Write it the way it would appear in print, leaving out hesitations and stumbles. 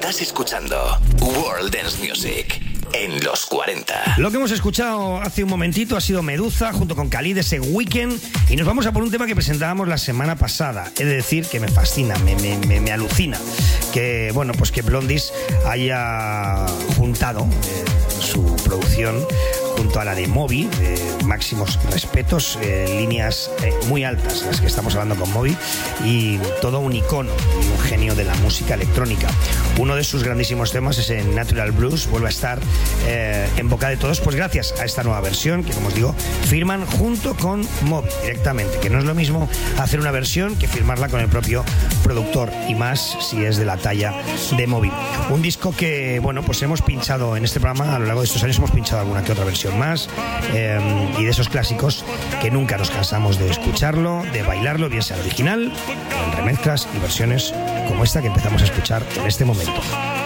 Estás escuchando World Dance Music en los 40. Lo que hemos escuchado hace un momentito ha sido Meduza junto con Khalid, ese Weekend, y nos vamos a por un tema que presentábamos la semana pasada. He de decir que me fascina, me alucina que, bueno, pues que Blondies haya juntado su producción junto a la de Moby, máximos respetos, líneas muy altas las que estamos hablando con Moby, y todo un icono y un genio de la música electrónica. Uno de sus grandísimos temas es el Natural Blues, vuelve a estar en boca de todos, pues gracias a esta nueva versión que, como os digo, firman junto con Moby directamente, que no es lo mismo hacer una versión que firmarla con el propio productor, y más si es de la talla de Moby. Un disco que, bueno, pues hemos pinchado en este programa a lo largo de estos años, hemos pinchado alguna que otra versión más, y de esos clásicos que nunca nos cansamos de escucharlo, de bailarlo, bien sea el original, en remezclas y versiones como esta que empezamos a escuchar en este momento.